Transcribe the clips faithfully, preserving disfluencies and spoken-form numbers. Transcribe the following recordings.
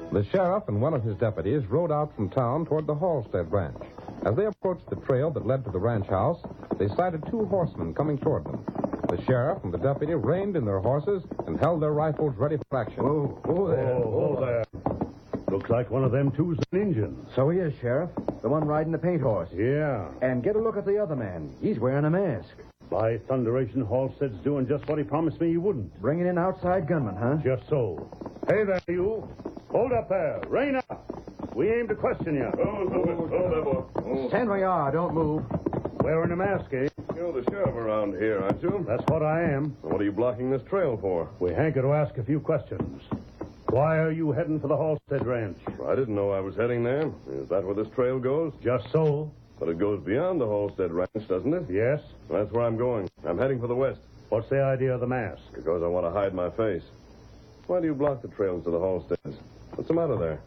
The sheriff and one of his deputies rode out from town toward the Halstead ranch. As they approached the trail that led to the ranch house, they sighted two horsemen coming toward them. The sheriff and the deputy reined in their horses and held their rifles ready for action. Whoa, whoa there. Oh, whoa there. Looks like one of them two's an Injun. So he is, Sheriff. The one riding the paint horse. Yeah. And get a look at the other man. He's wearing a mask. By thunderation, Halstead's doing just what he promised me he wouldn't. Bringing in outside gunmen, huh? Just so. Hey there, you. Hold up there. Rein up. We aim to question you. Oh, hold there, boy. Oh. Stand where you are. Don't move. Wearing a mask, eh? You're the sheriff around here, aren't you? That's what I am. What are you blocking this trail for? We hanker to ask a few questions. Why are you heading for the Halstead Ranch? I didn't know I was heading there. Is that where this trail goes? Just so. But it goes beyond the Halstead Ranch, doesn't it? Yes. That's where I'm going. I'm heading for the west. What's the idea of the mask? Because I want to hide my face. Why do you block the trails to the Halsteads? What's the matter there?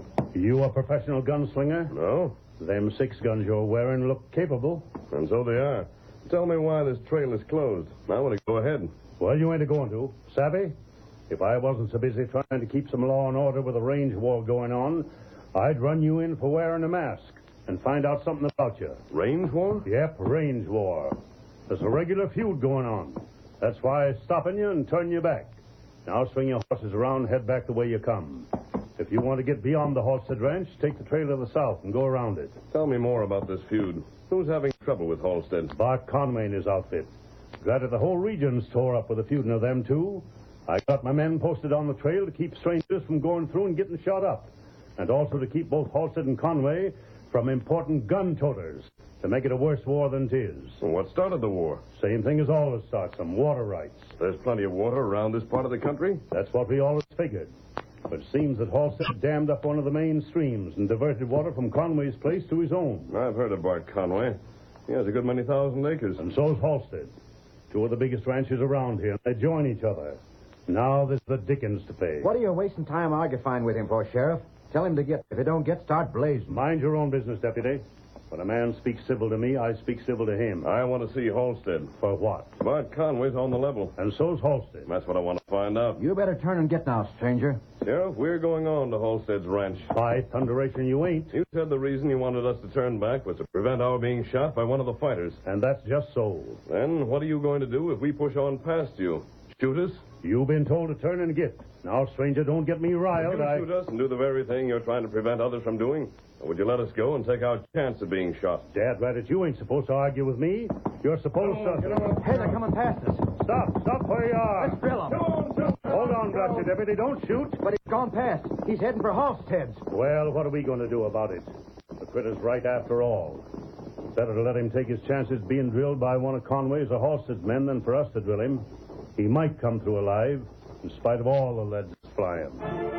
You a professional gunslinger? No. Them six guns you're wearing look capable. And so they are. Tell me why this trail is closed. I want to go ahead. Well, you ain't a-going to. Savvy? If I wasn't so busy trying to keep some law and order with a range war going on, I'd run you in for wearing a mask and find out something about you. Range war? Yep, range war. There's a regular feud going on. That's why I'm stopping you and turning you back. Now swing your horses around and head back the way you come. If you want to get beyond the Halstead Ranch, take the trail to the south and go around it. Tell me more about this feud. Who's having trouble with Halstead? Bart Conway and his outfit. Granted, the whole region's tore up with a feuding of them two. I got my men posted on the trail to keep strangers from going through and getting shot up. And also to keep both Halstead and Conway from important gun toters. To make it a worse war than 'tis. Well, what started the war? Same thing as always starts them, water rights. There's plenty of water around this part of the country. That's what we always figured. But it seems that Halstead dammed up one of the main streams and diverted water from Conway's place to his own. I've heard of Bart Conway. He has a good many thousand acres. And so's Halstead. Two of the biggest ranches around here. They join each other. Now there's the dickens to pay. What are you wasting time arguing with him for, Sheriff? Tell him to get. If he don't get, start blazing. Mind your own business, Deputy. When a man speaks civil to me, I speak civil to him. I want to see Halstead. For what? Bart Conway's on the level. And so's Halstead. That's what I want to find out. You better turn and get now, stranger. Sheriff, we're going on to Halstead's ranch. By thunderation, you ain't. You said the reason you wanted us to turn back was to prevent our being shot by one of the fighters. And that's just so. Then what are you going to do if we push on past you? Shoot us? You've been told to turn and get. Now, stranger, don't get me riled. Would you I... shoot us and do the very thing you're trying to prevent others from doing? Or would you let us go and take our chance of being shot? Dad, rat it, you ain't supposed to argue with me. You're supposed Come on, to... get on. Hey, they're coming past us. Stop, stop where you are. Let's drill him. Hold on, Dutcher, Deputy, don't shoot. But he's gone past. He's heading for Halstead's. Well, what are we going to do about it? The critter's right after all. Better to let him take his chances being drilled by one of Conway's or Halstead's men than for us to drill him. He might come through alive, in spite of all the lead that's flying.